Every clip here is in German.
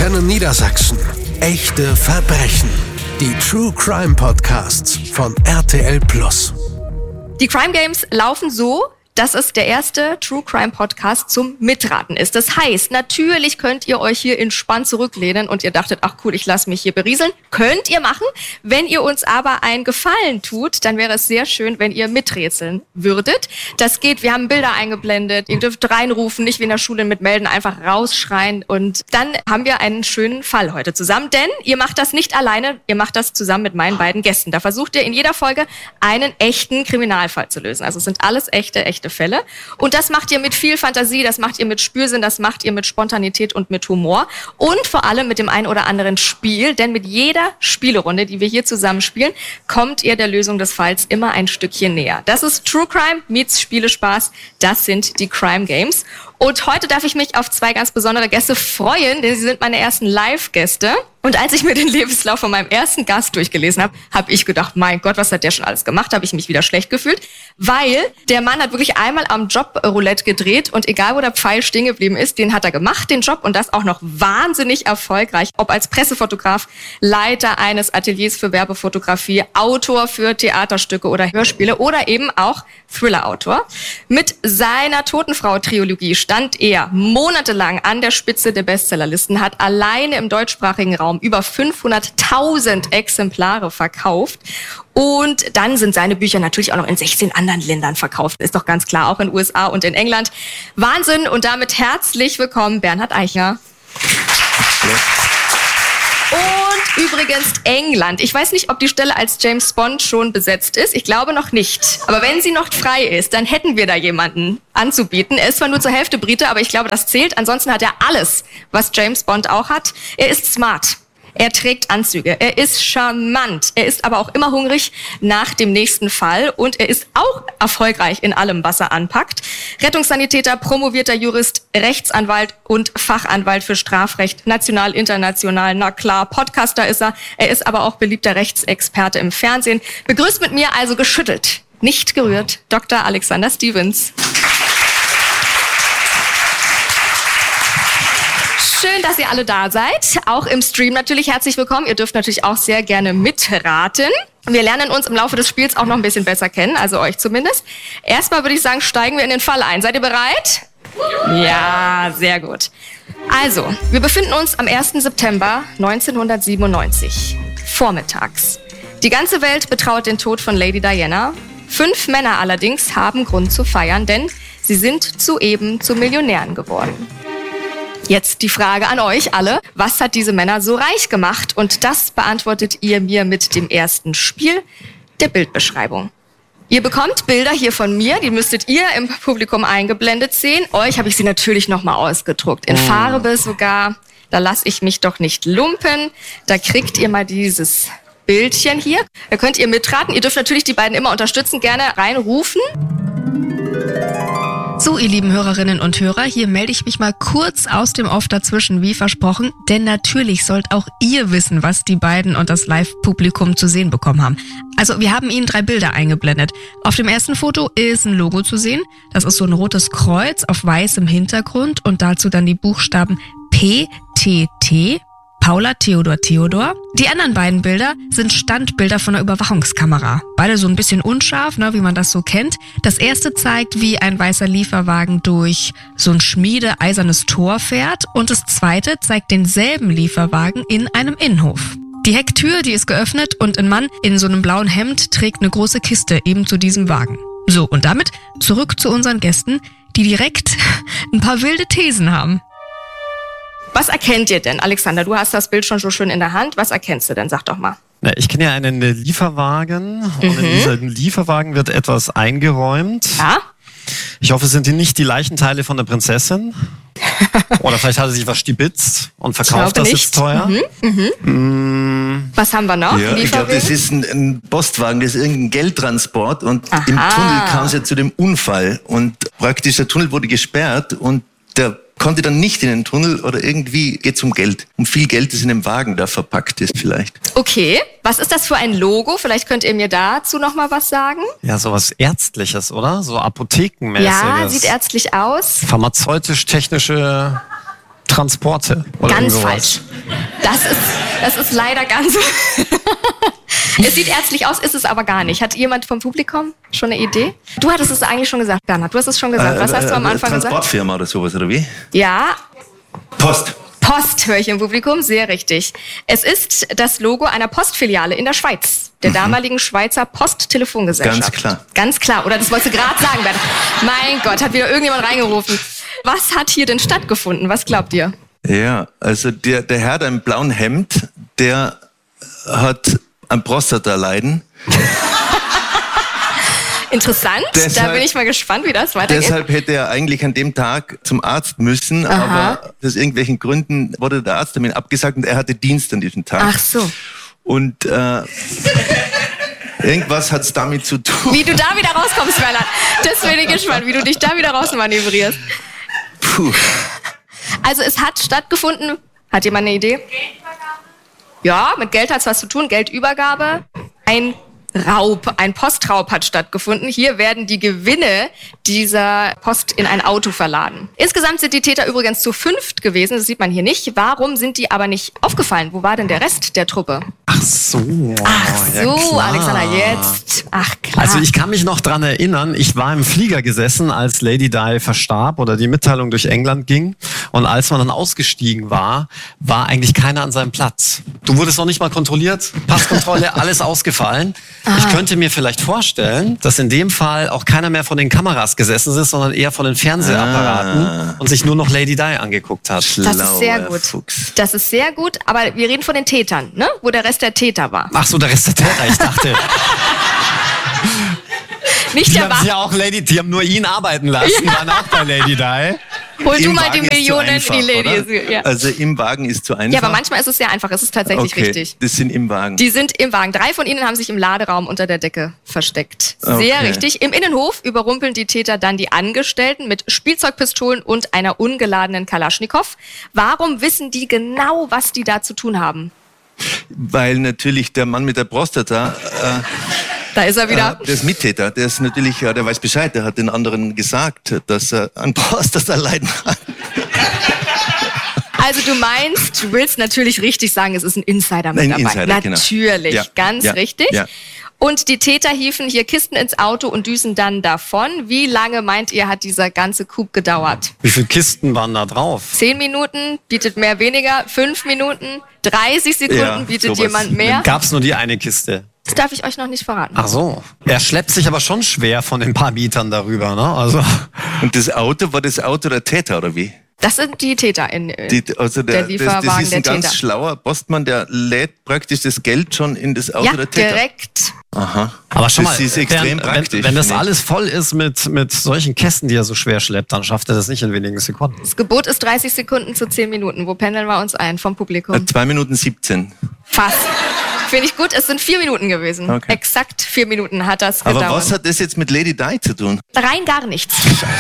Antenne Niedersachsen. Echte Verbrechen. Die True Crime Podcasts von RTL+. Die Crime Games laufen so, dass es der erste True Crime Podcast zum Mitraten ist. Das heißt, natürlich könnt ihr euch hier entspannt zurücklehnen und ihr dachtet, ach cool, ich lasse mich hier berieseln. Könnt ihr machen. Wenn ihr uns aber einen Gefallen tut, dann wäre es sehr schön, wenn ihr miträtseln würdet. Das geht, wir haben Bilder eingeblendet, ihr dürft reinrufen, nicht wie in der Schule mit melden, einfach rausschreien. Und dann haben wir einen schönen Fall heute zusammen, denn ihr macht das nicht alleine, ihr macht das zusammen mit meinen beiden Gästen. Da versucht ihr in jeder Folge einen echten Kriminalfall zu lösen. Also es sind alles echte Fälle. Und das macht ihr mit viel Fantasie, das macht ihr mit Spürsinn, das macht ihr mit Spontanität und mit Humor und vor allem mit dem ein oder anderen Spiel, denn mit jeder Spielerunde, die wir hier zusammen spielen, kommt ihr der Lösung des Falls immer ein Stückchen näher. Das ist True Crime meets Spielespaß, das sind die Crime Games. Und heute darf ich mich auf zwei ganz besondere Gäste freuen, denn sie sind meine ersten Live-Gäste. Und als ich mir den Lebenslauf von meinem ersten Gast durchgelesen habe, habe ich gedacht, mein Gott, was hat der schon alles gemacht? Habe ich mich wieder schlecht gefühlt, weil der Mann hat wirklich einmal am Job-Roulette gedreht und egal, wo der Pfeil stehen geblieben ist, den hat er gemacht, den Job, und das auch noch wahnsinnig erfolgreich. Ob als Pressefotograf, Leiter eines Ateliers für Werbefotografie, Autor für Theaterstücke oder Hörspiele oder eben auch Thriller-Autor. Mit seiner Totenfrau-Trilogie stand er monatelang an der Spitze der Bestsellerlisten, hat alleine im deutschsprachigen Raum über 500.000 Exemplare verkauft. Und dann sind seine Bücher natürlich auch noch in 16 anderen Ländern verkauft. Ist doch ganz klar, auch in USA und in England. Wahnsinn, und damit herzlich willkommen, Bernhard Eichner. Ja. Und übrigens England. Ich weiß nicht, ob die Stelle als James Bond schon besetzt ist. Ich glaube noch nicht. Aber wenn sie noch frei ist, dann hätten wir da jemanden anzubieten. Er ist zwar nur zur Hälfte Brite, aber ich glaube, das zählt. Ansonsten hat er alles, was James Bond auch hat. Er ist smart. Er trägt Anzüge, er ist charmant, er ist aber auch immer hungrig nach dem nächsten Fall und er ist auch erfolgreich in allem, was er anpackt. Rettungssanitäter, promovierter Jurist, Rechtsanwalt und Fachanwalt für Strafrecht, national, international, na klar, Podcaster ist er. Er ist aber auch beliebter Rechtsexperte im Fernsehen. Begrüßt mit mir also geschüttelt, nicht gerührt, Dr. Alexander Stevens. Schön, dass ihr alle da seid. Auch im Stream natürlich herzlich willkommen. Ihr dürft natürlich auch sehr gerne mitraten. Wir lernen uns im Laufe des Spiels auch noch ein bisschen besser kennen, also euch zumindest. Erstmal würde ich sagen, steigen wir in den Fall ein. Seid ihr bereit? Ja, sehr gut. Also, wir befinden uns am 1. September 1997, vormittags. Die ganze Welt betrauert den Tod von Lady Diana. 5 Männer allerdings haben Grund zu feiern, denn sie sind soeben zu Millionären geworden. Jetzt die Frage an euch alle, was hat diese Männer so reich gemacht? Und das beantwortet ihr mir mit dem ersten Spiel, der Bildbeschreibung. Ihr bekommt Bilder hier von mir, die müsstet ihr im Publikum eingeblendet sehen. Euch habe ich sie natürlich nochmal ausgedruckt, in Farbe sogar. Da lasse ich mich doch nicht lumpen. Da kriegt ihr mal dieses Bildchen hier. Da könnt ihr mitraten. Ihr dürft natürlich die beiden immer unterstützen, gerne reinrufen. So, ihr lieben Hörerinnen und Hörer, hier melde ich mich mal kurz aus dem Off dazwischen, wie versprochen, denn natürlich sollt auch ihr wissen, was die beiden und das Live-Publikum zu sehen bekommen haben. Also, wir haben ihnen 3 Bilder eingeblendet. Auf dem ersten Foto ist ein Logo zu sehen. Das ist so ein rotes Kreuz auf weißem Hintergrund und dazu dann die Buchstaben PTT. Paula, Theodor, Theodor. Die anderen beiden Bilder sind Standbilder von einer Überwachungskamera. Beide so ein bisschen unscharf, ne, wie man das so kennt. Das erste zeigt, wie ein weißer Lieferwagen durch so ein schmiedeeisernes Tor fährt. Und das zweite zeigt denselben Lieferwagen in einem Innenhof. Die Hecktür, die ist geöffnet und ein Mann in so einem blauen Hemd trägt eine große Kiste eben zu diesem Wagen. So, und damit zurück zu unseren Gästen, die direkt ein paar wilde Thesen haben. Was erkennt ihr denn? Alexander, du hast das Bild schon so schön in der Hand. Was erkennst du denn? Sag doch mal. Na, ich kenne ja einen Lieferwagen und in diesem Lieferwagen wird etwas eingeräumt. Ja? Ich hoffe, es sind nicht die Leichenteile von der Prinzessin. Oder vielleicht hat er sich was stibitzt und verkauft das jetzt teuer. Was haben wir noch? Ja, ich glaube, das ist ein Postwagen, das ist irgendein Geldtransport und im Tunnel kam es ja zu dem Unfall und praktisch der Tunnel wurde gesperrt und der konnte dann nicht in den Tunnel oder irgendwie geht es um Geld. Um viel Geld, das in dem Wagen da verpackt ist vielleicht. Okay, was ist das für ein Logo? Vielleicht könnt ihr mir dazu noch mal was sagen. Ja, sowas Ärztliches, oder? So Apothekenmäßiges. Ja, sieht ärztlich aus. Pharmazeutisch-technische Posttransporte. Oder ganz falsch. Das ist leider ganz... Es sieht ärztlich aus, ist es aber gar nicht. Hat jemand vom Publikum schon eine Idee? Du hattest es eigentlich schon gesagt, Bernhard. Du hast es schon gesagt. Was hast du am Anfang gesagt? Transportfirma oder sowas, oder wie? Ja. Post. Post höre ich im Publikum, sehr richtig. Es ist das Logo einer Postfiliale in der Schweiz, der damaligen Schweizer Posttelefongesellschaft. Ganz klar. Ganz klar. Oder das wolltest du gerade sagen, Bernhard. Mein Gott, hat wieder irgendjemand reingerufen. Was hat hier denn stattgefunden? Was glaubt ihr? Ja, also der Herr da im blauen Hemd, der hat ein Prostata-Leiden. Interessant, da bin ich mal gespannt, wie das weitergeht. Deshalb hätte er eigentlich an dem Tag zum Arzt müssen, aber aus irgendwelchen Gründen wurde der Arzttermin abgesagt und er hatte Dienst an diesem Tag. Ach so. Und irgendwas hat es damit zu tun. Wie du da wieder rauskommst, Bernhard. Das bin ich gespannt, wie du dich da wieder rausmanövrierst. Puh. Also es hat stattgefunden, hat jemand eine Idee? Ja, mit Geld hat es was zu tun, Geldübergabe. Ein Postraub hat stattgefunden. Hier werden die Gewinne dieser Post in ein Auto verladen. Insgesamt sind die Täter übrigens zu 5 gewesen, das sieht man hier nicht. Warum sind die aber nicht aufgefallen? Wo war denn der Rest der Truppe? Ach so, ja, Alexander, jetzt. Ach klar. Also ich kann mich noch dran erinnern, ich war im Flieger gesessen, als Lady Di verstarb oder die Mitteilung durch England ging. Und als man dann ausgestiegen war, war eigentlich keiner an seinem Platz. Du wurdest noch nicht mal kontrolliert, Passkontrolle, alles ausgefallen. Ich könnte mir vielleicht vorstellen, dass in dem Fall auch keiner mehr von den Kameras gesessen ist, sondern eher von den Fernsehapparaten und sich nur noch Lady Di angeguckt hat. Das ist sehr gut. Fuchs. Das ist sehr gut, aber wir reden von den Tätern, ne? Wo der Rest der Täter war. Ach so, der Rest der Täter, ich dachte. Nicht der haben ja auch die haben nur ihn arbeiten lassen, waren auch bei Lady Di. Hol du mal Wagen die Millionen, einfach, die Lady. Ja. Also im Wagen ist zu einfach. Ja, aber manchmal ist es sehr einfach. Es ist tatsächlich richtig. Das sind im Wagen. Die sind im Wagen. 3 von ihnen haben sich im Laderaum unter der Decke versteckt. Sehr richtig. Im Innenhof überrumpeln die Täter dann die Angestellten mit Spielzeugpistolen und einer ungeladenen Kalaschnikow. Warum wissen die genau, was die da zu tun haben? Weil natürlich der Mann mit der Prostata... Da ist er wieder. Der ist Mittäter, der ist natürlich, der weiß Bescheid, der hat den anderen gesagt, dass er an Prostata-Leiden hat. Also du willst natürlich richtig sagen, es ist ein Insider mit dabei. Insider, natürlich, genau. ganz richtig. Ja. Und die Täter hieven hier Kisten ins Auto und düsen dann davon. Wie lange meint ihr, hat dieser ganze Coup gedauert? Wie viele Kisten waren da drauf? 10 Minuten, bietet mehr, weniger. 5 Minuten, 30 Sekunden, bietet sowas. jemand mehr. Gab's nur die eine Kiste? Das darf ich euch noch nicht verraten. Ach so. Er schleppt sich aber schon schwer von den paar Mietern darüber, ne? Also. Und das Auto, war das Auto der Täter, oder wie? Das sind die Täter der Lieferwagen das ist ein der ganz Täter. schlauer Postmann, der lädt praktisch das Geld schon in das Auto der Täter. Direkt. Aha. Aber schon das mal, ist extrem praktisch. wenn das alles voll ist mit solchen Kästen, die er so schwer schleppt, dann schafft er das nicht in wenigen Sekunden. Das Gebot ist 30 Sekunden zu 10 Minuten. Wo pendeln wir uns ein vom Publikum? 2 Minuten 17. Fast. Finde ich gut. Es sind 4 Minuten gewesen. Okay. Exakt 4 Minuten hat das gedauert. Aber was hat das jetzt mit Lady Di zu tun? Rein gar nichts.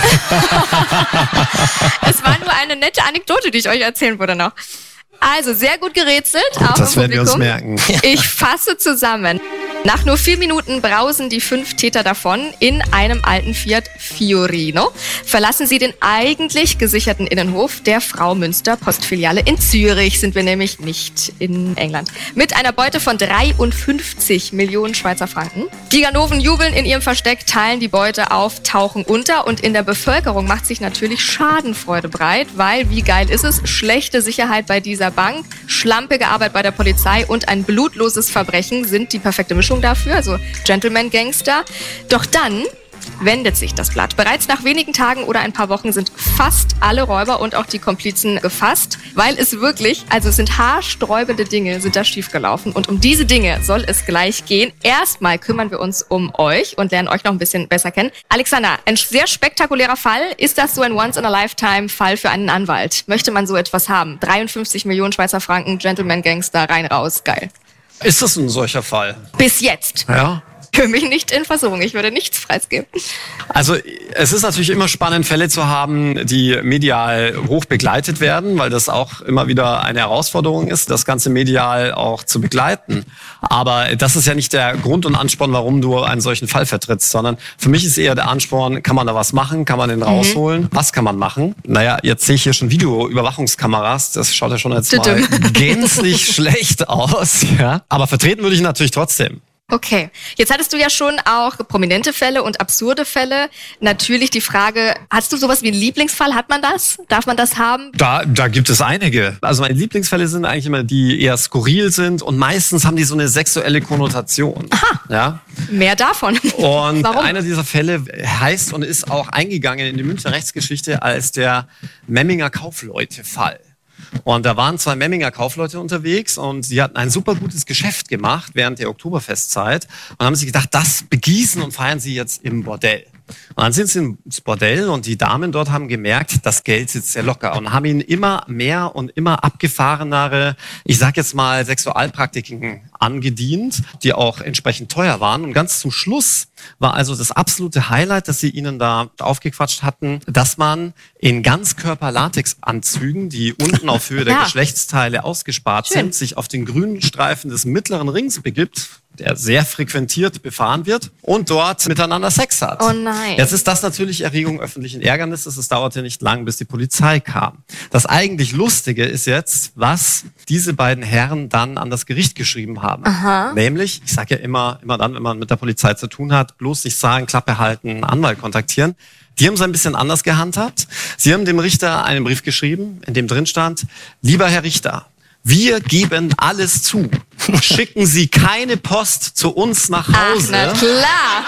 Es war nur eine nette Anekdote, die ich euch erzählen würde noch. Also, sehr gut gerätselt, auch Das im werden wir uns Publikum. merken. Ich fasse zusammen. Nach nur 4 Minuten brausen die 5 Täter davon in einem alten Fiat Fiorino. Verlassen sie den eigentlich gesicherten Innenhof der Frau Münster Postfiliale in Zürich. Sind wir nämlich nicht in England. Mit einer Beute von 53 Millionen Schweizer Franken. Die Ganoven jubeln in ihrem Versteck, teilen die Beute auf, tauchen unter. Und in der Bevölkerung macht sich natürlich Schadenfreude breit, weil, wie geil ist es, schlechte Sicherheit bei dieser Bank, schlampige Arbeit bei der Polizei und ein blutloses Verbrechen sind die perfekte Mischung dafür, also Gentleman-Gangster. Doch dann wendet sich das Blatt. Bereits nach wenigen Tagen oder ein paar Wochen sind fast alle Räuber und auch die Komplizen gefasst, weil es wirklich, also es sind haarsträubende Dinge, sind da schiefgelaufen. Und um diese Dinge soll es gleich gehen. Erstmal kümmern wir uns um euch und lernen euch noch ein bisschen besser kennen. Alexander, ein sehr spektakulärer Fall. Ist das so ein Once-in-a-Lifetime-Fall für einen Anwalt? Möchte man so etwas haben? 53 Millionen Schweizer Franken, Gentleman-Gangster, rein, raus, geil. Ist das ein solcher Fall? Bis jetzt. Ja. Für mich nicht in Versuchung. Ich würde nichts preisgeben. Also es ist natürlich immer spannend, Fälle zu haben, die medial hoch begleitet werden, weil das auch immer wieder eine Herausforderung ist, das Ganze medial auch zu begleiten. Aber das ist ja nicht der Grund und Ansporn, warum du einen solchen Fall vertrittst, sondern für mich ist eher der Ansporn, kann man da was machen, kann man den rausholen, was kann man machen? Naja, jetzt sehe ich hier schon Videoüberwachungskameras, das schaut ja schon jetzt mal gänzlich schlecht aus. Ja? Aber vertreten würde ich natürlich trotzdem. Okay, jetzt hattest du ja schon auch prominente Fälle und absurde Fälle. Natürlich die Frage, hast du sowas wie einen Lieblingsfall? Hat man das? Darf man das haben? Da gibt es einige. Also meine Lieblingsfälle sind eigentlich immer die, die eher skurril sind und meistens haben die so eine sexuelle Konnotation. Aha, ja? Mehr davon. Und Warum? einer dieser Fälle heißt und ist auch eingegangen in die Münchner Rechtsgeschichte als der Memminger Kaufleute-Fall. Und da waren 2 Memminger Kaufleute unterwegs und sie hatten ein super gutes Geschäft gemacht während der Oktoberfestzeit und haben sich gedacht, das begießen und feiern sie jetzt im Bordell. Und dann sind sie ins Bordell und die Damen dort haben gemerkt, das Geld sitzt sehr locker und haben ihnen immer mehr und immer abgefahrenere, ich sag jetzt mal, Sexualpraktiken angedient, die auch entsprechend teuer waren. Und ganz zum Schluss war also das absolute Highlight, dass sie ihnen da aufgequatscht hatten, dass man in Ganzkörper-Latex-Anzügen, die unten auf Höhe der Geschlechtsteile ausgespart sind, sich auf den grünen Streifen des mittleren Rings begibt, der sehr frequentiert befahren wird und dort miteinander Sex hat. Oh nein. Jetzt ist das natürlich Erregung öffentlichen Ärgernisses. Es dauerte nicht lang, bis die Polizei kam. Das eigentlich Lustige ist jetzt, was diese beiden Herren dann an das Gericht geschrieben haben. Aha. Nämlich, ich sage ja immer dann, wenn man mit der Polizei zu tun hat, bloß nicht sagen, Klappe halten, Anwalt kontaktieren. Die haben es ein bisschen anders gehandhabt. Sie haben dem Richter einen Brief geschrieben, in dem drin stand, lieber Herr Richter, wir geben alles zu. Schicken Sie keine Post zu uns nach Hause. Ach, na klar.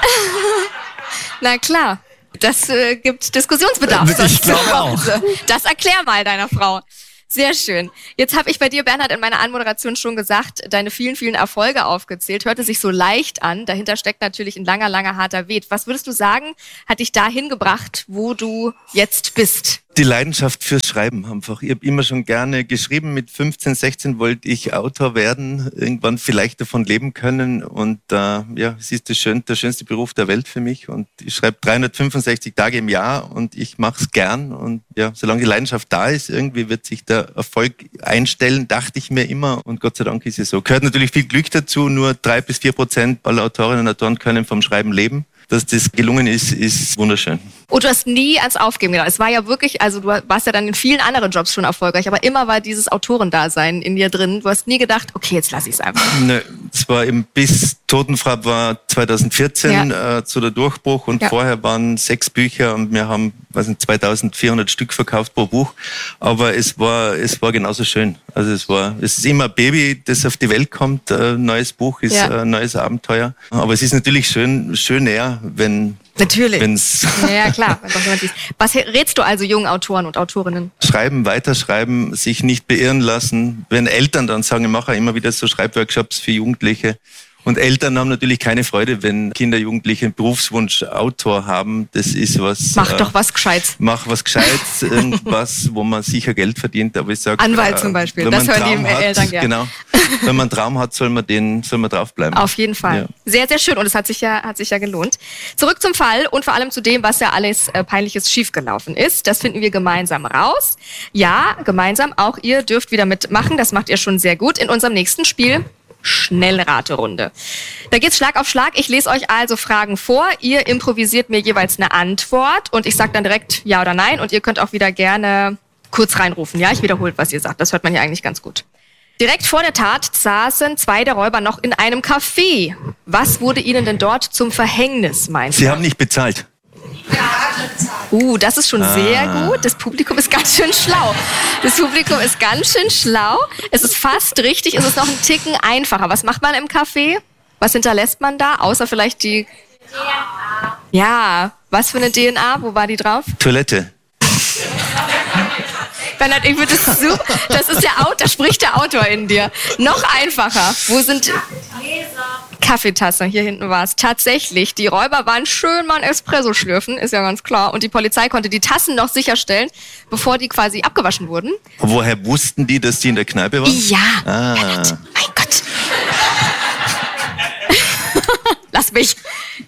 Na klar. Das gibt Diskussionsbedarf. Ich glaube auch. Das erklär mal deiner Frau. Sehr schön. Jetzt habe ich bei dir, Bernhard, in meiner Anmoderation schon gesagt, deine vielen, vielen Erfolge aufgezählt. Hörte sich so leicht an. Dahinter steckt natürlich ein langer, langer, harter Weg. Was würdest du sagen, hat dich dahin gebracht, wo du jetzt bist? Die Leidenschaft fürs Schreiben einfach. Ich habe immer schon gerne geschrieben. Mit 15, 16 wollte ich Autor werden, irgendwann vielleicht davon leben können. Und es ist der schönste Beruf der Welt für mich. Und ich schreibe 365 Tage im Jahr und ich mache es gern. Und ja, solange die Leidenschaft da ist, irgendwie wird sich der Erfolg einstellen, dachte ich mir immer. Und Gott sei Dank ist es so. Gehört natürlich viel Glück dazu. Nur 3-4% aller Autorinnen und Autoren können vom Schreiben leben. Dass das gelungen ist wunderschön. Und du hast nie ans Aufgeben gedacht. Es war ja wirklich, also du warst ja dann in vielen anderen Jobs schon erfolgreich, aber immer war dieses Autorendasein in dir drin. Du hast nie gedacht, okay, jetzt lass ich es einfach. Nö, es war eben bis Totenfrau war 2014 zu der Durchbruch und vorher waren 6 Bücher und wir haben 2400 Stück verkauft pro Buch. Aber es war genauso schön. Also es ist immer ein Baby, das auf die Welt kommt. Ein neues Buch ist ein neues Abenteuer. Aber es ist natürlich schöner, wenn natürlich. Wenn's ja, klar. Was rätst du also jungen Autoren und Autorinnen? Schreiben, weiterschreiben, sich nicht beirren lassen. Wenn Eltern dann sagen, ich mache immer wieder so Schreibworkshops für Jugendliche. Und Eltern haben natürlich keine Freude, wenn Kinder, Jugendliche einen Berufswunsch Autor haben. Das ist was... Mach doch was Gescheites. Mach was Gescheites, irgendwas, wo man sicher Geld verdient. Aber ich sag, Anwalt zum Beispiel, das hören die Eltern gerne. Genau. Wenn man einen Traum hat, soll man draufbleiben. Auf jeden Fall. Ja. Sehr, sehr schön und es hat sich ja gelohnt. Zurück zum Fall und vor allem zu dem, was ja alles Peinliches schiefgelaufen ist. Das finden wir gemeinsam raus. Ja, gemeinsam. Auch ihr dürft wieder mitmachen. Das macht ihr schon sehr gut in unserem nächsten Spiel. Schnellraterunde. Da geht's Schlag auf Schlag. Ich lese euch also Fragen vor. Ihr improvisiert mir jeweils eine Antwort und ich sage dann direkt ja oder nein und ihr könnt auch wieder gerne kurz reinrufen. Ja, ich wiederhole, was ihr sagt. Das hört man ja eigentlich ganz gut. Direkt vor der Tat saßen 2 der Räuber noch in einem Café. Was wurde ihnen denn dort zum Verhängnis, meinst du? Sie haben nicht bezahlt. Das ist schon sehr gut. Das Publikum ist ganz schön schlau. Es ist fast richtig, es ist noch ein Ticken einfacher. Was macht man im Café? Was hinterlässt man da? Außer vielleicht die... DNA. Ja, was für eine DNA? Wo war die drauf? Toilette. Bernhard, ich würde das so... Das ist da spricht der Autor in dir. Noch einfacher. Wo sind... Kaffeetasse, hier hinten war es. Tatsächlich, die Räuber waren schön mal ein Espresso schlürfen, ist ja ganz klar. Und die Polizei konnte die Tassen noch sicherstellen, bevor die quasi abgewaschen wurden. Woher wussten die, dass die in der Kneipe waren? Ja, Bernhard, mein Gott.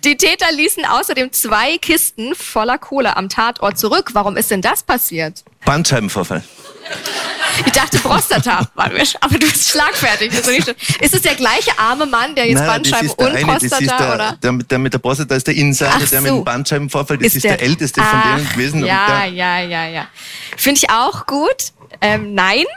Die Täter ließen außerdem 2 Kisten voller Kohle am Tatort zurück. Warum ist denn das passiert? Bandscheibenvorfall. Ich dachte Prostata, aber du bist schlagfertig. Ist es der gleiche arme Mann, der jetzt Bandscheiben und Prostata? Der mit der Prostata ist der Insider, der mit dem Bandscheibenvorfall, das ist der älteste von denen gewesen. Ja. Finde ich auch gut. Nein?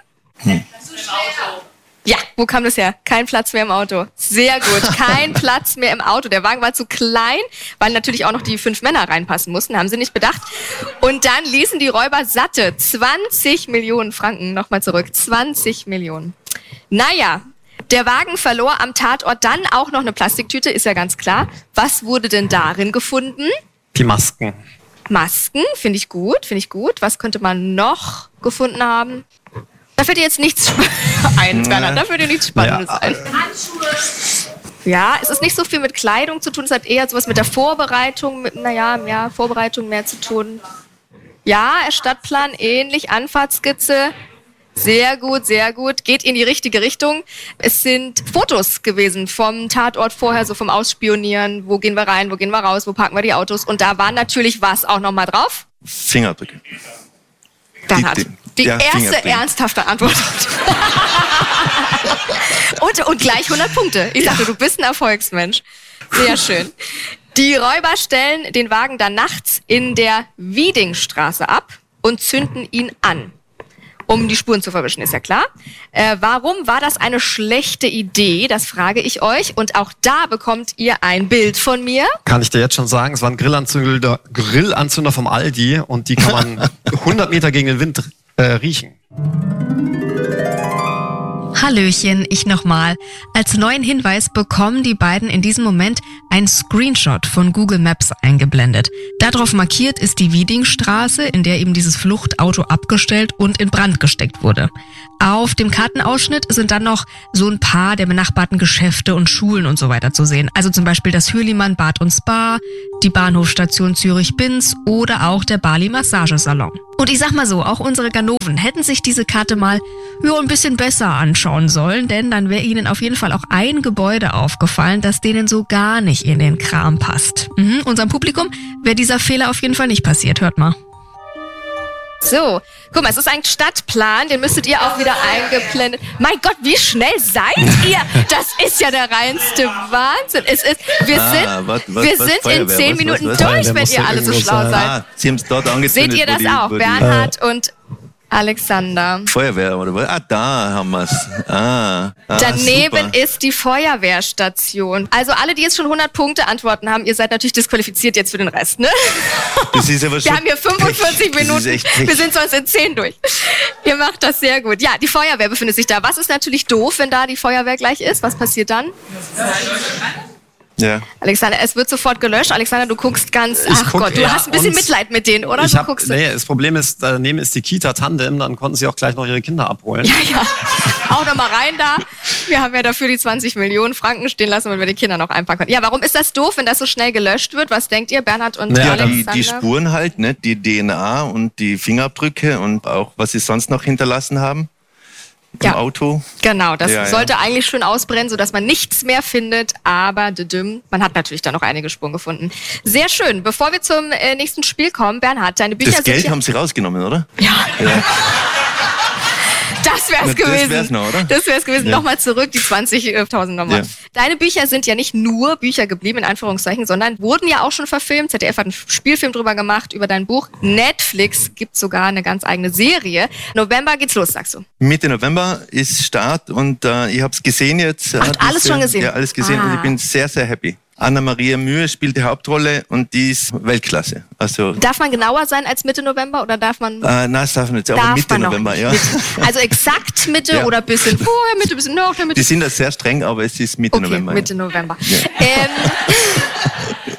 Ja, wo kam das her? Kein Platz mehr im Auto. Sehr gut, kein Platz mehr im Auto. Der Wagen war zu klein, weil natürlich auch noch die 5 Männer reinpassen mussten, haben sie nicht bedacht. Und dann ließen die Räuber satte 20 Millionen Franken, nochmal zurück, 20 Millionen. Naja, der Wagen verlor am Tatort dann auch noch eine Plastiktüte, ist ja ganz klar. Was wurde denn darin gefunden? Die Masken. Masken, finde ich gut. Was könnte man noch gefunden haben? Da fällt dir jetzt nichts ein, Bernhard. Da fällt dir nichts Spannendes ein. Handschuhe. Ja, es ist nicht so viel mit Kleidung zu tun. Es hat eher sowas mit der Vorbereitung, Vorbereitung mehr zu tun. Ja, Stadtplan, ähnlich, Anfahrtskizze. Sehr gut. Geht in die richtige Richtung. Es sind Fotos gewesen vom Tatort vorher, so vom Ausspionieren. Wo gehen wir rein, wo gehen wir raus, wo parken wir die Autos? Und da war natürlich was auch nochmal drauf? Fingerabdrücke. Bernhard. Die erste ernsthafte Antwort. und gleich 100 Punkte. Ich sagte, du bist ein Erfolgsmensch. Sehr schön. Die Räuber stellen den Wagen dann nachts in der Wiedingstraße ab und zünden ihn an, um die Spuren zu verwischen, ist ja klar. Warum war das eine schlechte Idee? Das frage ich euch. Und auch da bekommt ihr ein Bild von mir. Kann ich dir jetzt schon sagen, es war ein Grillanzünder vom Aldi und die kann man 100 Meter gegen den Wind riechen. Hallöchen, ich nochmal. Als neuen Hinweis bekommen die beiden in diesem Moment ein Screenshot von Google Maps eingeblendet. Darauf markiert ist die Wiedingstraße, in der eben dieses Fluchtauto abgestellt und in Brand gesteckt wurde. Auf dem Kartenausschnitt sind dann noch so ein paar der benachbarten Geschäfte und Schulen und so weiter zu sehen. Also zum Beispiel das Hürlimann Bad und Spa, die Bahnhofstation Zürich-Binz oder auch der Bali Massagesalon. Und ich sag mal so, auch unsere Ganoven hätten sich diese Karte mal ein bisschen besser anschauen sollen, denn dann wäre ihnen auf jeden Fall auch ein Gebäude aufgefallen, das denen so gar nicht in den Kram passt. Unserem Publikum wäre dieser Fehler auf jeden Fall nicht passiert, hört mal. So, guck mal, es ist ein Stadtplan, den müsstet ihr auch wieder eingeblendet. Mein Gott, wie schnell seid ihr? Das ist ja der reinste Wahnsinn. Wir sind in 10 Minuten durch, wenn ihr alle so schlau seid. Sie haben es dort angezündet. Seht ihr das auch? Bernhard und Alexander. Feuerwehr, oder was? Da haben wir es. Daneben super. ist die Feuerwehrstation. Also alle, die jetzt schon 100 Punkte Antworten haben, ihr seid natürlich disqualifiziert jetzt für den Rest, ne? Das ist aber schon wir haben hier 45 Minuten, wir sind sonst in 10 durch. Ihr macht das sehr gut. Ja, die Feuerwehr befindet sich da. Was ist natürlich doof, wenn da die Feuerwehr gleich ist? Was passiert dann? Ja. Alexander, es wird sofort gelöscht. Alexander, du guckst ganz... Gott, du hast ein bisschen Mitleid mit denen, oder? Das Problem ist, daneben ist die Kita Tandem, dann konnten sie auch gleich noch ihre Kinder abholen. Ja. Auch noch mal rein da. Wir haben ja dafür die 20 Millionen Franken stehen lassen, weil wir die Kinder noch einpacken können. Ja, warum ist das doof, wenn das so schnell gelöscht wird? Was denkt ihr, Bernhard und Alexander? Die Spuren halt, ne? Die DNA und die Fingerabdrücke und auch, was sie sonst noch hinterlassen haben. Im Auto. Genau, das sollte eigentlich schön ausbrennen, sodass man nichts mehr findet, aber man hat natürlich da noch einige Spuren gefunden. Sehr schön. Bevor wir zum nächsten Spiel kommen, Bernhard, deine Bücher sind... Das Geld haben sie rausgenommen, oder? Ja. Das wär's gewesen. Das wär's noch, oder? Das wär's gewesen. Ja. Nochmal zurück, die 20.000 nochmal. Ja. Deine Bücher sind ja nicht nur Bücher geblieben, in Anführungszeichen, sondern wurden ja auch schon verfilmt. ZDF hat einen Spielfilm drüber gemacht, über dein Buch. Netflix gibt sogar eine ganz eigene Serie. November geht's los, sagst du? Mitte November ist Start und ich habe es gesehen jetzt. Alles schon gesehen? Ja, alles gesehen und ich bin sehr, sehr happy. Anna-Maria Mühe spielt die Hauptrolle und die ist Weltklasse. Also darf man genauer sein als Mitte November oder darf man... Nein, das darf man nicht. Aber Mitte November, ja. Also exakt Mitte oder ein bisschen vorher, Mitte, ein bisschen nach der Mitte? Die sind da sehr streng, aber es ist Mitte November. Mitte November. Ja.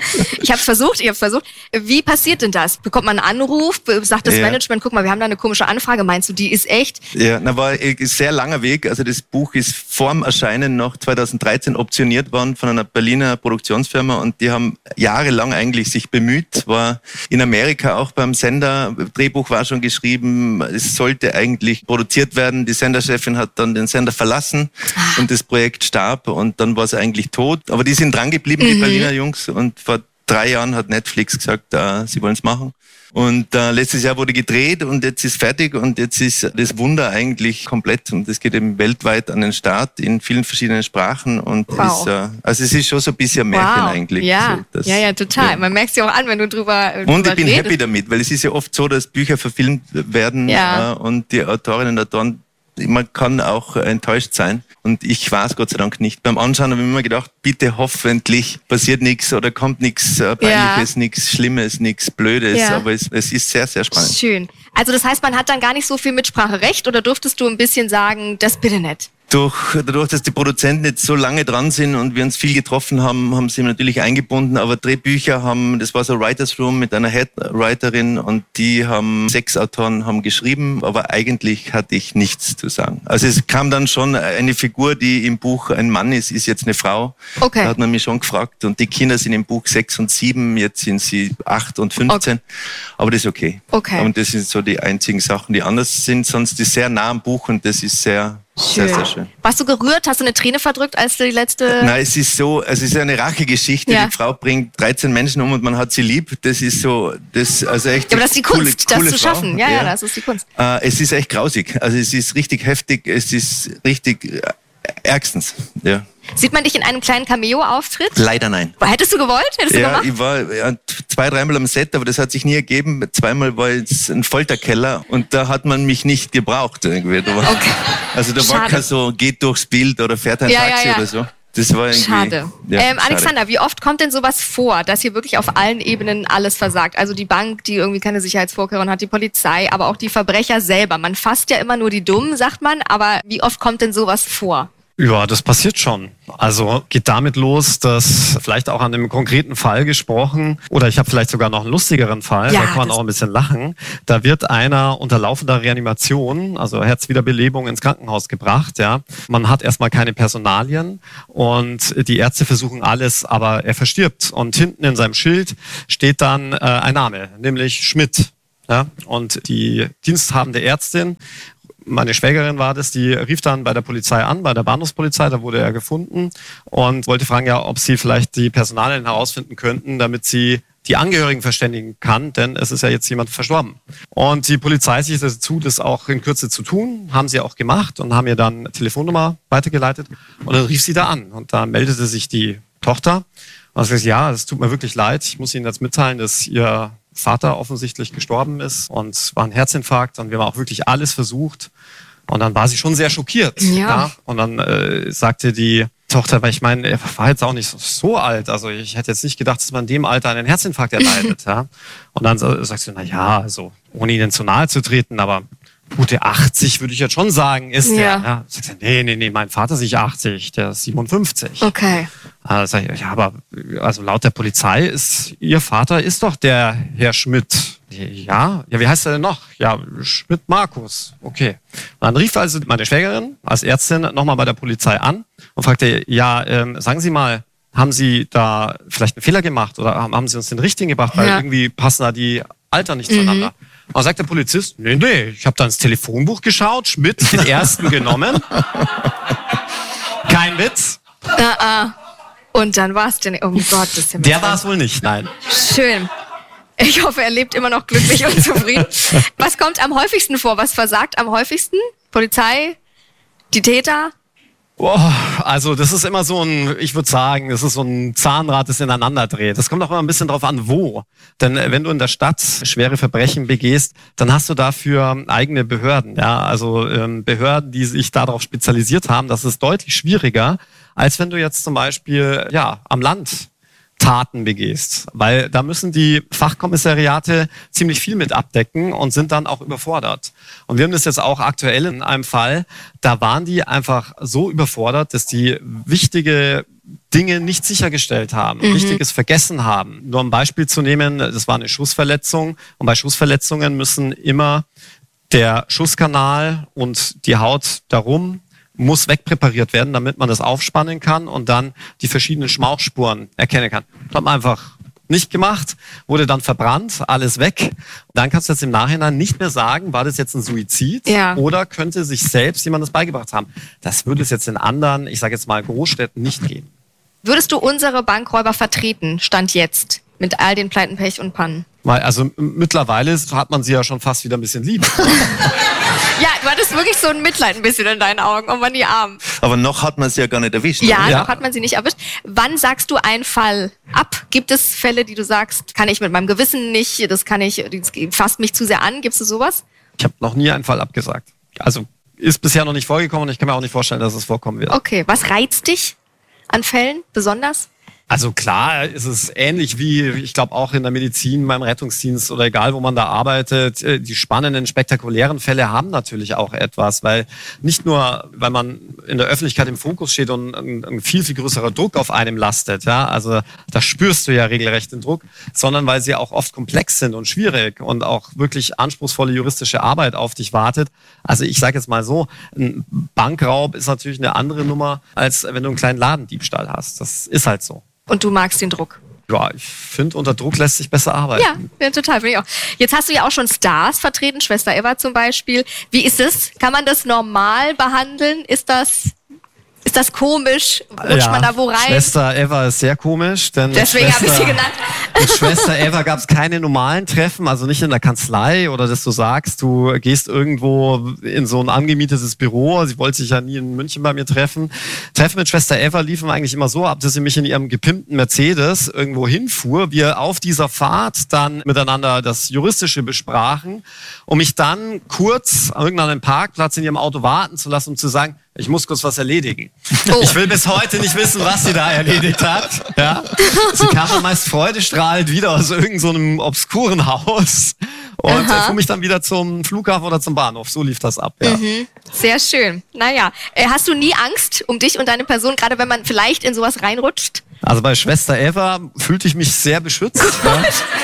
Ich habe versucht. Wie passiert denn das? Bekommt man einen Anruf? Sagt das Management, guck mal, wir haben da eine komische Anfrage. Meinst du, die ist echt? Ja, war ein sehr langer Weg. Also das Buch ist vorm Erscheinen noch 2013 optioniert worden von einer Berliner Produktionsfirma und die haben jahrelang eigentlich sich bemüht. War in Amerika auch beim Sender. Drehbuch war schon geschrieben. Es sollte eigentlich produziert werden. Die Senderchefin hat dann den Sender verlassen und das Projekt starb und dann war es eigentlich tot. Aber die sind dran geblieben, die Berliner Jungs, und vor 3 Jahren hat Netflix gesagt, sie wollen es machen. Und letztes Jahr wurde gedreht und jetzt ist fertig und jetzt ist das Wunder eigentlich komplett und es geht eben weltweit an den Start in vielen verschiedenen Sprachen und ist, also es ist schon so ein bisschen Märchen eigentlich. Ja, so, ja, total. Ja. Man merkt es ja auch an, wenn du drüber und ich bin happy damit, weil es ist ja oft so, dass Bücher verfilmt werden und die Autorinnen und Autoren, man kann auch enttäuscht sein. Und ich war es Gott sei Dank nicht. Beim Anschauen habe ich mir immer gedacht, bitte hoffentlich passiert nichts oder kommt nichts Peinliches, nichts Schlimmes, nichts Blödes. Ja. Aber es ist sehr, sehr spannend. Schön. Also das heißt, man hat dann gar nicht so viel Mitspracherecht oder durftest du ein bisschen sagen, das bitte nicht? Dadurch, dass die Produzenten jetzt so lange dran sind und wir uns viel getroffen haben, haben sie natürlich eingebunden, aber Drehbücher das war so ein Writers Room mit einer Headwriterin und die haben 6 Autoren haben geschrieben, aber eigentlich hatte ich nichts zu sagen. Also es kam dann schon eine Figur, die im Buch ein Mann ist jetzt eine Frau. Okay. Da hat man mich schon gefragt und die Kinder sind im Buch 6 und 7, jetzt sind sie 8 und 15, okay. Aber das ist okay. Und das sind so die einzigen Sachen, die anders sind, sonst ist sehr nah am Buch und das ist sehr schön. Sehr schön. Warst du gerührt? Hast du eine Träne verdrückt, als du die letzte... Nein, es ist so, es ist eine Rachegeschichte. Die Frau bringt 13 Menschen um und man hat sie lieb. Das ist so, also echt. Ja, aber das ist die Kunst, das zu schaffen. Ja, das ist die Kunst. Es ist echt grausig. Also es ist richtig heftig. Es ist richtig ärgstens. Ja. Sieht man dich in einem kleinen Cameo-Auftritt? Leider nein. Hättest du gewollt? Hättest du gemacht? Ich war 2-3 Mal am Set, aber das hat sich nie ergeben. 2-mal war jetzt ein Folterkeller und da hat man mich nicht gebraucht irgendwie. Okay. Also da war kein so, geht durchs Bild oder fährt ein Taxi oder so. Das war irgendwie... Schade. Alexander, wie oft kommt denn sowas vor, dass hier wirklich auf allen Ebenen alles versagt? Also die Bank, die irgendwie keine Sicherheitsvorkehrungen hat, die Polizei, aber auch die Verbrecher selber. Man fasst ja immer nur die Dummen, sagt man, aber wie oft kommt denn sowas vor? Ja, das passiert schon. Also geht damit los, dass vielleicht auch an einem konkreten Fall gesprochen, oder ich habe vielleicht sogar noch einen lustigeren Fall, da kann man auch ein bisschen lachen. Da wird einer unter laufender Reanimation, also Herzwiederbelebung, ins Krankenhaus gebracht. Ja, man hat erstmal keine Personalien und die Ärzte versuchen alles, aber er verstirbt. Und hinten in seinem Schild steht dann ein Name, nämlich Schmidt. Ja, und die diensthabende Ärztin, meine Schwägerin war das, die rief dann bei der Polizei an, bei der Bahnhofspolizei, da wurde er gefunden und wollte fragen, ja, ob sie vielleicht die Personalien herausfinden könnten, damit sie die Angehörigen verständigen kann, denn es ist ja jetzt jemand verstorben. Und die Polizei sich dazu, das auch in Kürze zu tun, haben sie auch gemacht und haben ihr dann eine Telefonnummer weitergeleitet und dann rief sie da an und da meldete sich die Tochter und sagte, ja, es tut mir wirklich leid, ich muss Ihnen jetzt mitteilen, dass Ihr Vater offensichtlich gestorben ist und es war ein Herzinfarkt und wir haben auch wirklich alles versucht und dann war sie schon sehr schockiert. Ja. Und dann sagte die Tochter, weil ich meine, er war jetzt auch nicht so alt, also ich hätte jetzt nicht gedacht, dass man in dem Alter einen Herzinfarkt erleidet. Ja. Und dann sagt sie, also ohne Ihnen zu nahe zu treten, aber gute 80 würde ich jetzt schon sagen, ist der. Ja. Sagt sie, nee, mein Vater ist nicht 80, der ist 57. Okay. Sag ich, ja, aber also laut der Polizei ist Ihr Vater ist doch der Herr Schmidt. Ja, wie heißt er denn noch? Ja, Schmidt Markus. Okay. Und dann rief also meine Schwägerin als Ärztin nochmal bei der Polizei an und fragte, sagen Sie mal, haben Sie da vielleicht einen Fehler gemacht oder haben Sie uns den richtigen gebracht, weil irgendwie passen da die Alter nicht zueinander. Und dann sagt der Polizist, nee, ich habe da ins Telefonbuch geschaut, Schmidt den ersten genommen. Kein Witz. Und dann war es denn, oh Gott, das ist ja der war es wohl nicht, nein. Schön. Ich hoffe, er lebt immer noch glücklich und zufrieden. Was kommt am häufigsten vor? Was versagt am häufigsten? Polizei? Die Täter? Also das ist immer so ich würde sagen, das ist so ein Zahnrad, das ineinander dreht. Das kommt auch immer ein bisschen drauf an, wo. Denn wenn du in der Stadt schwere Verbrechen begehst, dann hast du dafür eigene Behörden. Ja, also Behörden, die sich darauf spezialisiert haben. Das ist deutlich schwieriger, als wenn du jetzt zum Beispiel am Land Taten begehst, weil da müssen die Fachkommissariate ziemlich viel mit abdecken und sind dann auch überfordert. Und wir haben das jetzt auch aktuell in einem Fall, da waren die einfach so überfordert, dass die wichtige Dinge nicht sichergestellt haben, Wichtiges vergessen haben. Nur um ein Beispiel zu nehmen, das war eine Schussverletzung und bei Schussverletzungen müssen immer der Schusskanal und die Haut darum muss wegpräpariert werden, damit man das aufspannen kann und dann die verschiedenen Schmauchspuren erkennen kann. Das hat man einfach nicht gemacht, wurde dann verbrannt, alles weg. Dann kannst du jetzt im Nachhinein nicht mehr sagen, war das jetzt ein Suizid oder könnte sich selbst jemand das beigebracht haben. Das würde es jetzt in anderen, ich sage jetzt mal Großstädten, nicht geben. Würdest du unsere Bankräuber vertreten, Stand jetzt, mit all den Pleiten, Pech und Pannen? Also mittlerweile hat man sie ja schon fast wieder ein bisschen lieb. Ja, du hattest wirklich so ein Mitleid ein bisschen in deinen Augen, oh Mann, die Armen. Aber noch hat man sie ja gar nicht erwischt. Ja, noch hat man sie nicht erwischt. Wann sagst du einen Fall ab? Gibt es Fälle, die du sagst, kann ich mit meinem Gewissen nicht, das fasst mich zu sehr an? Gibt es sowas? Ich habe noch nie einen Fall abgesagt. Also ist bisher noch nicht vorgekommen und ich kann mir auch nicht vorstellen, dass es vorkommen wird. Okay, was reizt dich an Fällen besonders? Also klar, ist es ähnlich wie, ich glaube auch in der Medizin, beim Rettungsdienst oder egal, wo man da arbeitet. Die spannenden, spektakulären Fälle haben natürlich auch etwas, weil nicht nur, weil man in der Öffentlichkeit im Fokus steht und ein viel, viel größerer Druck auf einem lastet, ja, also da spürst du ja regelrecht den Druck, sondern weil sie auch oft komplex sind und schwierig und auch wirklich anspruchsvolle juristische Arbeit auf dich wartet. Also ich sage jetzt mal so, ein Bankraub ist natürlich eine andere Nummer, als wenn du einen kleinen Ladendiebstahl hast. Das ist halt so. Und du magst den Druck? Ja, ich finde, unter Druck lässt sich besser arbeiten. Ja, total, finde ich auch. Jetzt hast du ja auch schon Stars vertreten, Schwester Eva zum Beispiel. Wie ist es? Kann man das normal behandeln? Ist das komisch? Rutscht man da wo rein? Schwester Eva ist sehr komisch. Denn deswegen habe ich sie genannt. Mit Schwester Eva gab es keine normalen Treffen, also nicht in der Kanzlei oder dass du sagst, du gehst irgendwo in so ein angemietetes Büro. Sie wollte sich ja nie in München bei mir treffen. Treffen mit Schwester Eva liefen eigentlich immer so ab, dass sie mich in ihrem gepimpten Mercedes irgendwo hinfuhr. Wir auf dieser Fahrt dann miteinander das Juristische besprachen, um mich dann kurz an irgendeinem Parkplatz in ihrem Auto warten zu lassen, um zu sagen, ich muss kurz was erledigen. Oh. Ich will bis heute nicht wissen, was sie da erledigt hat. Ja? Sie kam dann meist freudestrahlend wieder aus irgendeinem so obskuren Haus und fuhr mich dann wieder zum Flughafen oder zum Bahnhof. So lief das ab. Ja. Sehr schön. Naja, hast du nie Angst um dich und deine Person, gerade wenn man vielleicht in sowas reinrutscht? Also bei Schwester Eva fühlte ich mich sehr beschützt. Ja.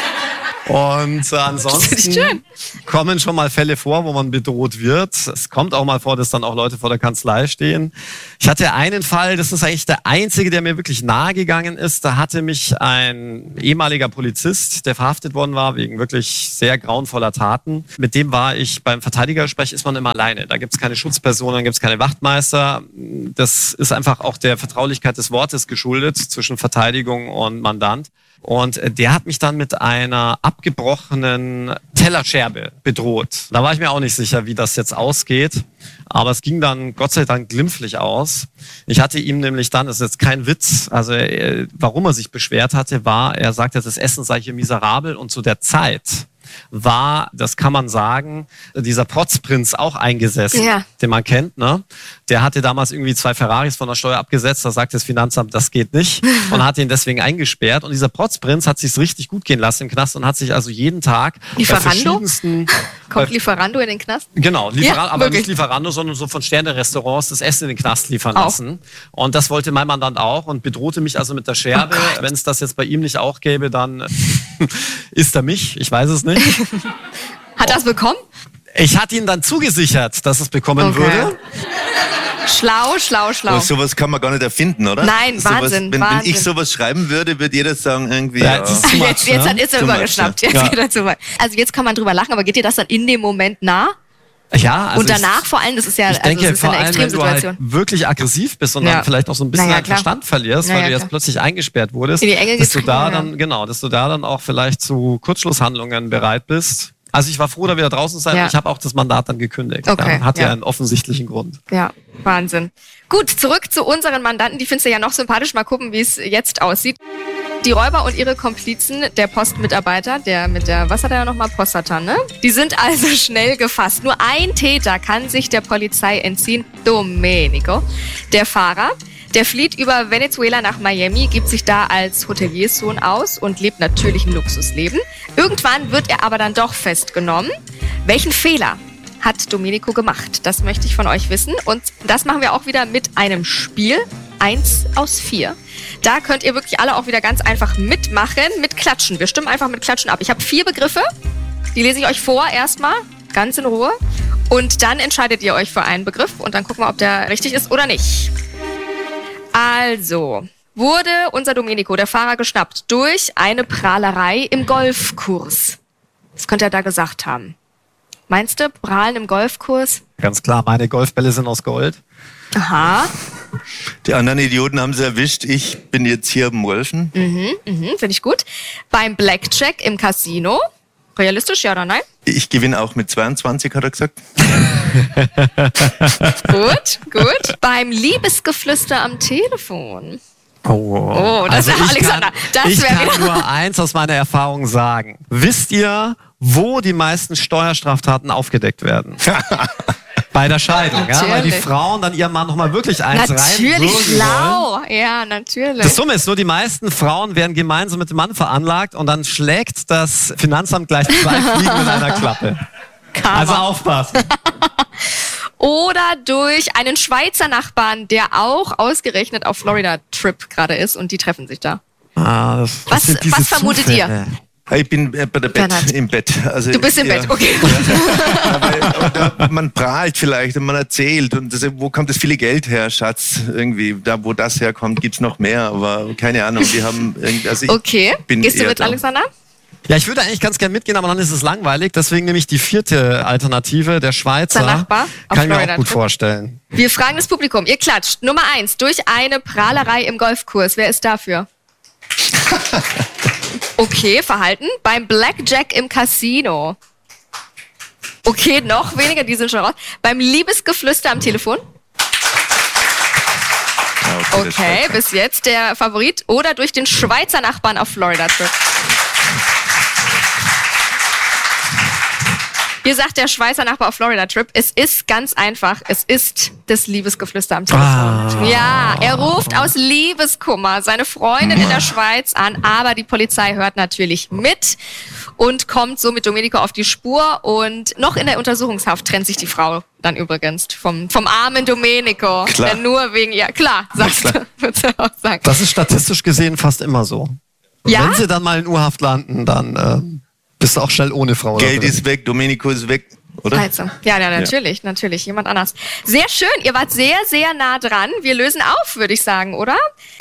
Und ansonsten kommen schon mal Fälle vor, wo man bedroht wird. Es kommt auch mal vor, dass dann auch Leute vor der Kanzlei stehen. Ich hatte einen Fall, das ist eigentlich der einzige, der mir wirklich nahe gegangen ist. Da hatte mich ein ehemaliger Polizist, der verhaftet worden war, wegen wirklich sehr grauenvoller Taten. Mit dem war ich beim Verteidigergespräch, ist man immer alleine. Da gibt es keine Schutzpersonen, gibt es keine Wachtmeister. Das ist einfach auch der Vertraulichkeit des Wortes geschuldet zwischen Verteidigung und Mandant. Und der hat mich dann mit einer abgebrochenen Tellerscherbe bedroht. Da war ich mir auch nicht sicher, wie das jetzt ausgeht. Aber es ging dann Gott sei Dank glimpflich aus. Ich hatte ihm nämlich dann, das ist jetzt kein Witz, also warum er sich beschwert hatte, war, er sagte, das Essen sei hier miserabel und zu der Zeit war, das kann man sagen, dieser Protzprinz auch eingesessen, den man kennt, ne? Der hatte damals irgendwie 2 Ferraris von der Steuer abgesetzt, da sagt das Finanzamt, das geht nicht und hat ihn deswegen eingesperrt und dieser Protzprinz hat sich's richtig gut gehen lassen im Knast und hat sich also jeden Tag Lieferando? Kommt Lieferando in den Knast? Genau, aber nicht Lieferando, sondern so von Sterne-Restaurants das Essen in den Knast liefern lassen. Und das wollte mein Mandant auch und bedrohte mich also mit der Scherbe. Wenn es das jetzt bei ihm nicht auch gäbe, dann isst er mich, ich weiß es nicht. Hat er es bekommen? Ich hatte ihn dann zugesichert, dass es bekommen würde. Schlau. Aber sowas kann man gar nicht erfinden, oder? Nein, Wahnsinn. Wenn ich sowas schreiben würde, würde jeder sagen, irgendwie. Jetzt ist er übergeschnappt. Also jetzt kann man drüber lachen, aber geht dir das dann in dem Moment nah? Ja, also und danach vor allem, das ist ja ich denke, das ist eine Extremsituation. Wenn du halt wirklich aggressiv bist und dann vielleicht auch so ein bisschen deinen Verstand verlierst, weil du jetzt plötzlich eingesperrt wurdest, dass du da dann auch vielleicht zu Kurzschlusshandlungen bereit bist. Also ich war froh, da wieder draußen zu sein und ich habe auch das Mandat dann gekündigt. Hat ja einen offensichtlichen Grund. Ja, Wahnsinn. Gut, zurück zu unseren Mandanten. Die findest du ja noch sympathisch. Mal gucken, wie es jetzt aussieht. Die Räuber und ihre Komplizen, der Postmitarbeiter, der mit der, was hat er nochmal, Postatan, ne? Die sind also schnell gefasst. Nur ein Täter kann sich der Polizei entziehen, Domenico, der Fahrer. Der flieht über Venezuela nach Miami, gibt sich da als Hotelierssohn aus und lebt natürlich ein Luxusleben. Irgendwann wird er aber dann doch festgenommen. Welchen Fehler hat Domenico gemacht? Das möchte ich von euch wissen. Und das machen wir auch wieder mit einem Spiel. 1 aus 4. Da könnt ihr wirklich alle auch wieder ganz einfach mitmachen, mit Klatschen. Wir stimmen einfach mit Klatschen ab. Ich habe 4 Begriffe, die lese ich euch vor erstmal, ganz in Ruhe. Und dann entscheidet ihr euch für einen Begriff und dann gucken wir, ob der richtig ist oder nicht. Also, wurde unser Domenico, der Fahrer, geschnappt durch eine Prahlerei im Golfkurs. Was könnte er da gesagt haben? Meinst du, Prahlen im Golfkurs? Ganz klar, meine Golfbälle sind aus Gold. Aha. Die anderen Idioten haben sie erwischt. Ich bin jetzt hier am Wolfen. Finde ich gut. Beim Blackjack im Casino. Realistisch, ja oder nein? Ich gewinne auch mit 22, hat er gesagt. Gut. Beim Liebesgeflüster am Telefon. Oh, das wäre Alexander. Ich kann nur eins aus meiner Erfahrung sagen. Wisst ihr, wo die meisten Steuerstraftaten aufgedeckt werden? Bei der Scheidung, ja? Weil die Frauen dann ihrem Mann nochmal wirklich eins natürlich reinwürgen schlau. wollen. Ja, natürlich. Das Dumme ist nur, die meisten Frauen werden gemeinsam mit dem Mann veranlagt und dann schlägt das Finanzamt gleich 2 Fliegen mit einer Klappe. Karma. Also aufpassen. Oder durch einen Schweizer Nachbarn, der auch ausgerechnet auf Florida-Trip gerade ist und die treffen sich da. Was vermutet ihr? Ich bin bei der im Bett. Also du bist im Bett, okay. Man prahlt vielleicht und man erzählt und wo kommt das viele Geld her, Schatz? Irgendwie, da wo das herkommt, gibt's noch mehr, aber keine Ahnung. Die haben okay, gehst du mit, Alexander? Ja, ich würde eigentlich ganz gern mitgehen, aber dann ist es langweilig. Deswegen nehme ich die 4. Alternative, der Schweizer. Der Nachbar kann ich mir auch gut vorstellen. Wir fragen das Publikum. Ihr klatscht. Nummer 1, durch eine Prahlerei im Golfkurs. Wer ist dafür? Okay, Verhalten. Beim Blackjack im Casino. Okay, noch weniger, die sind schon raus. Beim Liebesgeflüster am Telefon. Okay, bis jetzt der Favorit. Oder durch den Schweizer Nachbarn auf Florida-Trip. Hier sagt der Schweizer Nachbar auf Florida-Trip, es ist ganz einfach, es ist das Liebesgeflüster am Telefon. Ja, er ruft aus Liebeskummer seine Freundin in der Schweiz an, aber die Polizei hört natürlich mit und kommt so mit Domenico auf die Spur und noch in der Untersuchungshaft trennt sich die Frau dann übrigens vom armen Domenico. Klar. Der nur wegen ihr, klar, sagst du, würdest du auch sagen. Das ist statistisch gesehen fast immer so. Ja? Wenn sie dann mal in U-Haft landen, dann bist du auch schnell ohne Frau. Geld ist weg, Domenico ist weg, oder? Also, ja, natürlich, jemand anders. Sehr schön, ihr wart sehr, sehr nah dran. Wir lösen auf, würde ich sagen, oder?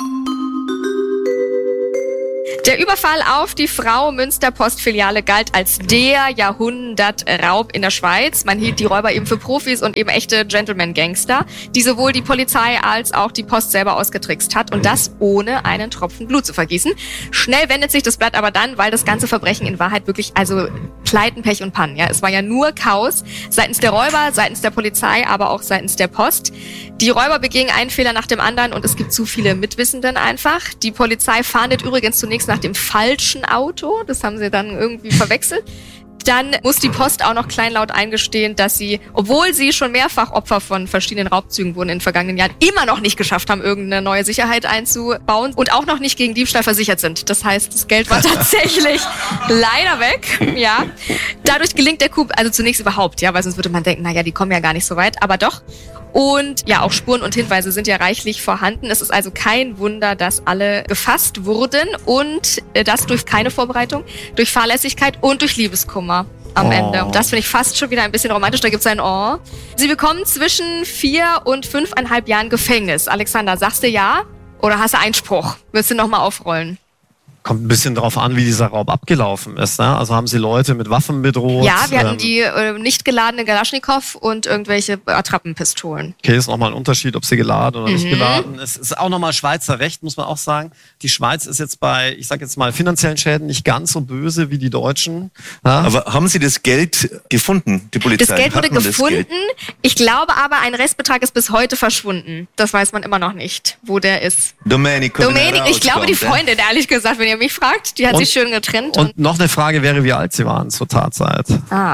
Der Überfall auf die Frau Münster-Postfiliale galt als der Jahrhundertraub in der Schweiz. Man hielt die Räuber eben für Profis und eben echte Gentleman-Gangster, die sowohl die Polizei als auch die Post selber ausgetrickst hat. Und das ohne einen Tropfen Blut zu vergießen. Schnell wendet sich das Blatt aber dann, weil das ganze Verbrechen in Wahrheit wirklich, also Pleiten, Pech und Pannen. Ja, es war ja nur Chaos seitens der Räuber, seitens der Polizei, aber auch seitens der Post. Die Räuber begingen einen Fehler nach dem anderen und es gibt zu viele Mitwissenden einfach. Die Polizei fahndet übrigens zunächst nach dem falschen Auto. Das haben sie dann irgendwie verwechselt. Dann muss die Post auch noch kleinlaut eingestehen, dass sie, obwohl sie schon mehrfach Opfer von verschiedenen Raubzügen wurden in den vergangenen Jahren, immer noch nicht geschafft haben, irgendeine neue Sicherheit einzubauen und auch noch nicht gegen Diebstahl versichert sind. Das heißt, das Geld war tatsächlich leider weg. Ja, dadurch gelingt der Coup, also zunächst überhaupt, ja, weil sonst würde man denken, naja, die kommen ja gar nicht so weit, aber doch. Und ja, auch Spuren und Hinweise sind ja reichlich vorhanden. Es ist also kein Wunder, dass alle gefasst wurden und das durch keine Vorbereitung, durch Fahrlässigkeit und durch Liebeskummer am Ende. Und das finde ich fast schon wieder ein bisschen romantisch. Da gibt es ein Oh. Sie bekommen zwischen 4 und 5,5 Jahren Gefängnis. Alexander, sagst du ja oder hast du Einspruch? Willst du nochmal aufrollen? Kommt ein bisschen drauf an, wie dieser Raub abgelaufen ist. Ne? Also haben sie Leute mit Waffen bedroht? Ja, wir hatten die nicht geladene Kalaschnikow und irgendwelche Attrappenpistolen. Okay, ist nochmal ein Unterschied, ob sie geladen oder nicht geladen. Es ist auch nochmal Schweizer Recht, muss man auch sagen. Die Schweiz ist jetzt bei, ich sag jetzt mal, finanziellen Schäden nicht ganz so böse wie die Deutschen. Ja? Aber haben sie das Geld gefunden, die Polizei? Das Geld wurde gefunden. Ich glaube aber, ein Restbetrag ist bis heute verschwunden. Das weiß man immer noch nicht, wo der ist. Domenico, ich glaube, die Freundin, ehrlich gesagt, wenn ihr mich fragt, die hat sich schön getrennt. Und noch eine Frage wäre, wie alt sie waren zur Tatzeit.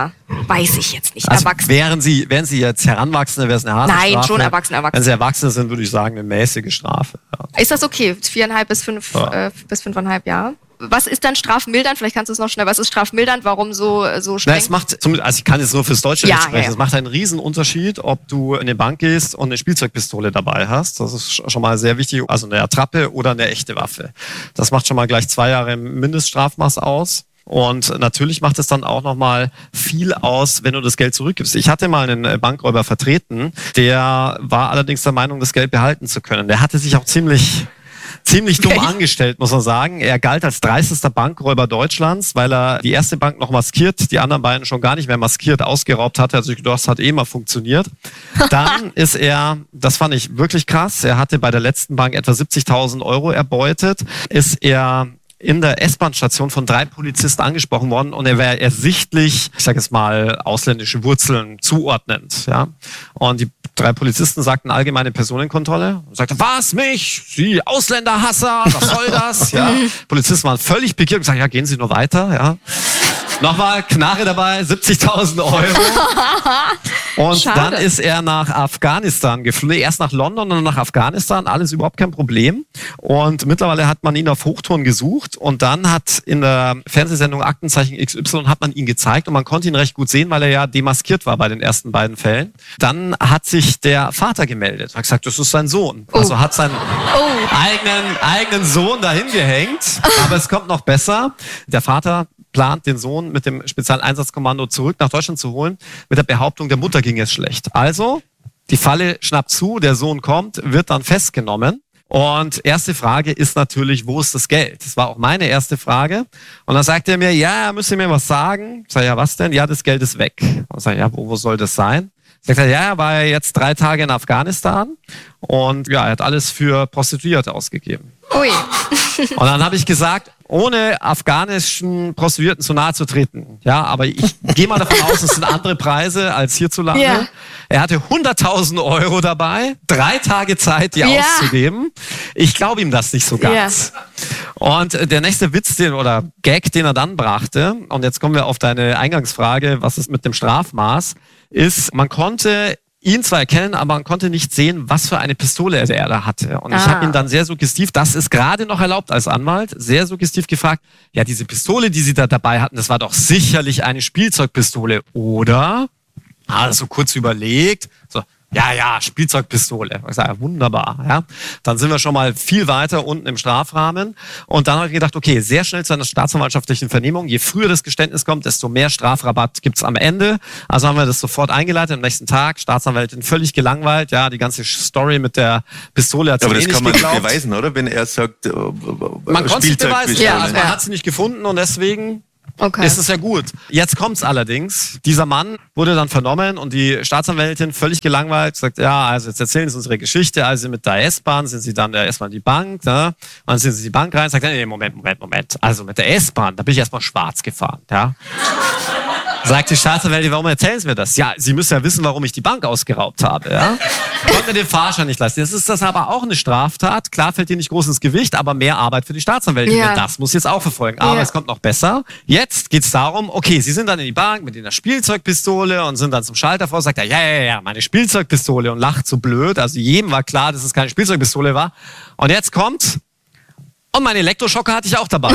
Weiß ich jetzt nicht. Also Erwachsene. wären sie jetzt Heranwachsende, wäre es eine harte Strafe? Nein, schon Erwachsene. Wenn sie Erwachsene sind, würde ich sagen, eine mäßige Strafe. Ja. Ist das okay? 4,5 bis 5,5 Jahre? was ist dann strafmildernd? Vielleicht kannst du es noch schnell. Was ist strafmildernd? Warum so streng? Na, es macht, also ich kann jetzt nur fürs deutsche Recht sprechen, ja. Es macht einen riesen Unterschied, ob du in eine Bank gehst und eine Spielzeugpistole dabei hast. Das ist schon mal sehr wichtig. Also eine Attrappe oder eine echte Waffe. Das macht schon mal gleich 2 Jahre Mindeststrafmaß aus. Und natürlich macht es dann auch nochmal viel aus, wenn du das Geld zurückgibst. Ich hatte mal einen Bankräuber vertreten, der war allerdings der Meinung, das Geld behalten zu können. Der hatte sich auch ziemlich dumm angestellt, muss man sagen. Er galt als dreistester Bankräuber Deutschlands, weil er die erste Bank noch maskiert, die anderen beiden schon gar nicht mehr maskiert, ausgeraubt hatte. Also das hat mal funktioniert. Dann ist er, das fand ich wirklich krass, er hatte bei der letzten Bank etwa 70.000 Euro erbeutet, ist er in der S-Bahn-Station von 3 Polizisten angesprochen worden und er wäre ersichtlich, ich sage jetzt mal, ausländische Wurzeln zuordnend. Ja? Und die 3 Polizisten sagten allgemeine Personenkontrolle und sagten, was, mich? Sie Ausländerhasser, was soll das? Ja? Polizisten waren völlig pikiert und gesagt, ja, gehen Sie nur weiter. Ja? Nochmal Knarre dabei, 70.000 Euro. Und Schade. Dann ist er nach Afghanistan geflogen. Erst nach London und dann nach Afghanistan. Alles überhaupt kein Problem. Und mittlerweile hat man ihn auf Hochtouren gesucht. Und dann hat in der Fernsehsendung Aktenzeichen XY hat man ihn gezeigt. Und man konnte ihn recht gut sehen, weil er ja demaskiert war bei den ersten beiden Fällen. Dann hat sich der Vater gemeldet. Hat gesagt, das ist sein Sohn. Also hat seinen eigenen Sohn dahin gehängt. Aber es kommt noch besser. Der Vater plant, den Sohn mit dem Spezialeinsatzkommando zurück nach Deutschland zu holen, mit der Behauptung, der Mutter ging es schlecht. Also, die Falle schnappt zu, der Sohn kommt, wird dann festgenommen. Und erste Frage ist natürlich, wo ist das Geld? Das war auch meine erste Frage. Und dann sagt er mir, ja, er müsse mir was sagen. Ich sage, ja, was denn? Ja, das Geld ist weg. Und ich sage, ja, wo soll das sein? Sagt er, ja, er war ja jetzt 3 Tage in Afghanistan und ja, er hat alles für Prostituierte ausgegeben. Ui. Und dann habe ich gesagt, ohne afghanischen Prostituierten zu nahe zu treten. Ja, aber ich gehe mal davon aus, es sind andere Preise als hierzulande. Ja. Er hatte 100.000 Euro dabei, 3 Tage Zeit, die auszugeben. Ich glaube ihm das nicht so ganz. Ja. Und der nächste Witz, oder Gag, den er dann brachte, und jetzt kommen wir auf deine Eingangsfrage, was ist mit dem Strafmaß, ist, man konnte ihn zwar erkennen, aber man konnte nicht sehen, was für eine Pistole er da hatte. Und ich habe ihn dann sehr suggestiv, das ist gerade noch erlaubt als Anwalt, sehr suggestiv gefragt, ja, diese Pistole, die Sie da dabei hatten, das war doch sicherlich eine Spielzeugpistole, oder? So kurz überlegt, so, ja, Spielzeugpistole. Ich sage, ja, wunderbar. Ja. Dann sind wir schon mal viel weiter unten im Strafrahmen. Und dann habe ich gedacht, okay, sehr schnell zu einer staatsanwaltschaftlichen Vernehmung. Je früher das Geständnis kommt, desto mehr Strafrabatt gibt's am Ende. Also haben wir das sofort eingeleitet. Am nächsten Tag, Staatsanwältin völlig gelangweilt. Ja, die ganze Story mit der Pistole hat sie aber das nicht kann man geglaubt. nicht beweisen, oder? Wenn er sagt, Man konnte es beweisen, ja. Also man hat sie nicht gefunden und deswegen ist es ja gut. Jetzt kommt's allerdings. Dieser Mann wurde dann vernommen und die Staatsanwältin völlig gelangweilt sagt, ja, also jetzt erzählen Sie uns Ihre Geschichte. Also mit der S-Bahn sind Sie dann erstmal in die Bank, ne? Und dann sind Sie in die Bank rein, sagt, nee, Moment. Also mit der S-Bahn, da bin ich erstmal schwarz gefahren, ja. Sagt die Staatsanwältin, warum erzählen Sie mir das? Ja, Sie müssen ja wissen, warum ich die Bank ausgeraubt habe, ja. Konnte mir den Fahrschein nicht leisten. Jetzt ist das aber auch eine Straftat. Klar fällt dir nicht groß ins Gewicht, aber mehr Arbeit für die Staatsanwältin. Ja. Das muss jetzt auch verfolgen. Aber es kommt noch besser. Jetzt geht's darum, okay, Sie sind dann in die Bank mit einer Spielzeugpistole und sind dann zum Schalter vor, sagt er, ja, meine Spielzeugpistole und lacht so blöd. Also jedem war klar, dass es keine Spielzeugpistole war. Und jetzt kommt, und meinen Elektroschocker hatte ich auch dabei.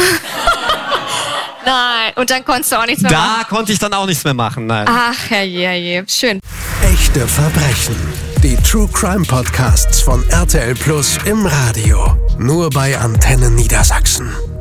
Nein, und dann konntest du auch nichts mehr machen. Da konnte ich dann auch nichts mehr machen, nein. Ach, herrje, schön. Echte Verbrechen. Die True Crime Podcasts von RTL Plus im Radio. Nur bei Antenne Niedersachsen.